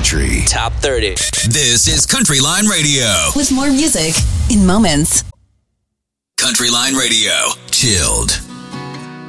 country. Top 30. This is Country Line Radio. With more music in moments. Country Line Radio. Chilled.